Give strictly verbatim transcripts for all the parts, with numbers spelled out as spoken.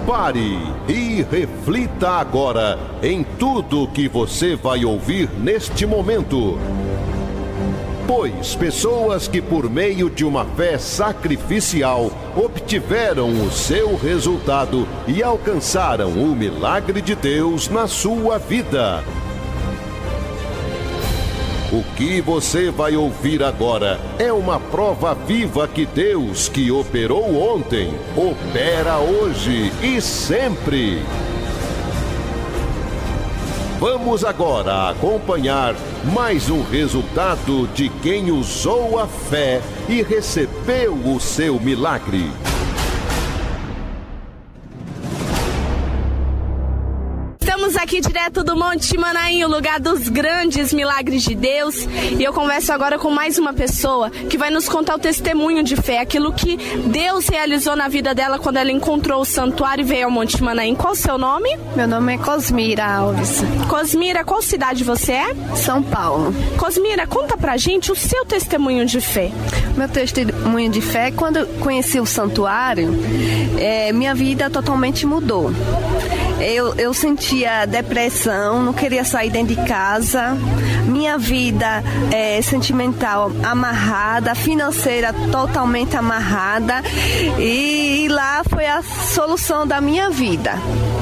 Pare e reflita agora em tudo que você vai ouvir neste momento. Pois pessoas que por meio de uma fé sacrificial obtiveram o seu resultado e alcançaram o milagre de Deus na sua vida. O que você vai ouvir agora é uma prova viva que Deus, que operou ontem, opera hoje e sempre. Vamos agora acompanhar mais um resultado de quem usou a fé e recebeu o seu milagre. Estamos aqui direto do Monte Manaim, o lugar dos grandes milagres de Deus. E eu converso agora com mais uma pessoa que vai nos contar o testemunho de fé, aquilo que Deus realizou na vida dela quando ela encontrou o santuário e veio ao Monte Manaim. Qual o seu nome? Meu nome é Cosmira Alves. Cosmira, qual cidade você é? São Paulo. Cosmira, conta pra gente o seu testemunho de fé. Meu testemunho de fé, quando eu conheci o santuário, é, minha vida totalmente mudou. Eu, eu sentia depressão, não queria sair dentro de casa, minha vida é, sentimental amarrada, financeira totalmente amarrada, e, e lá foi a solução da minha vida.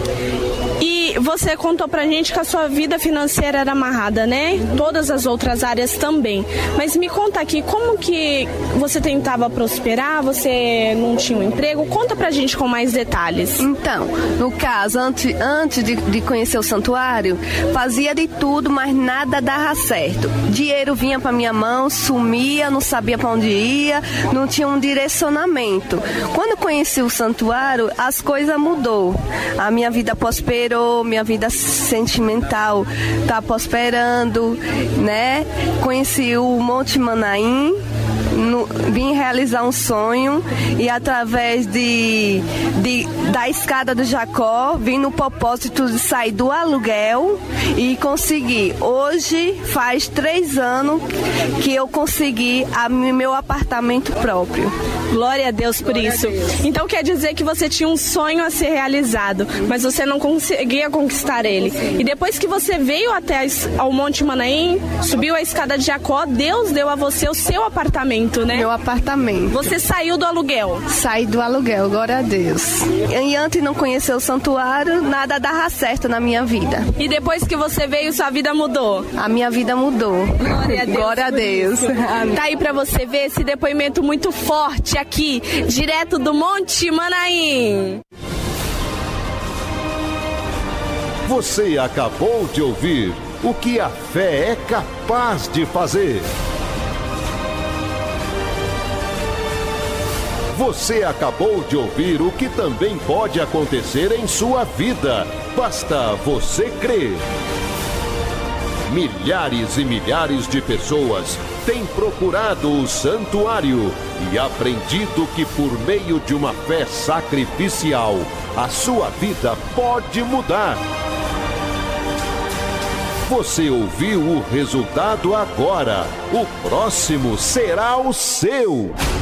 E você contou pra gente que a sua vida financeira era amarrada, né? Todas as outras áreas também. Mas me conta aqui, como que você tentava prosperar? Você não tinha um emprego? Conta pra gente com mais detalhes. Então, no caso, antes, antes de, de conhecer o santuário, fazia de tudo, mas nada dava certo. Dinheiro vinha pra minha mão, sumia, não sabia pra onde ia, não tinha um direcionamento. Quando conheci o santuário, as coisas mudou. A minha vida prosperou, minha vida sentimental tá prosperando, né? Conheci o Monte Manaim, no, vim realizar um sonho e através de, de, da escada do Jacó, vim no propósito de sair do aluguel e consegui. Hoje faz três anos que eu consegui a, meu apartamento próprio. Glória a Deus por isso. Então quer dizer que você tinha um sonho a ser realizado, mas você não conseguia conquistar ele. E depois que você veio até ao Monte Manaim, subiu a escada de Jacó, Deus deu a você o seu apartamento, né? Meu apartamento. Você saiu do aluguel. Saí do aluguel, glória a Deus. E antes de não conhecer o santuário, nada dava certo na minha vida. E depois que você veio, sua vida mudou? A minha vida mudou. Glória a Deus. Glória a Deus. Tá aí pra você ver esse depoimento muito forte aqui, direto do Monte Manaim. Você acabou de ouvir o que a fé é capaz de fazer. Você acabou de ouvir o que também pode acontecer em sua vida. Basta você crer. Milhares e milhares de pessoas têm procurado o santuário e aprendido que por meio de uma fé sacrificial, a sua vida pode mudar. Você ouviu o resultado agora. O próximo será o seu.